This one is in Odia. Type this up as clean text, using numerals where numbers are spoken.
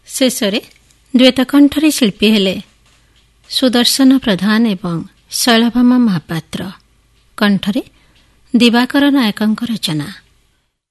ଶେଷରେ ଦ୍ୱୈତକଣ୍ଠରେ ଶିଳ୍ପୀ ହେଲେ ସୁଦର୍ଶନ ପ୍ରଧାନ ଏବଂ ଶୈଳଭାମା ମହାପାତ୍ର। କଣ୍ଠରେ ଦିବାକର ନାୟକଙ୍କ ରଚନା।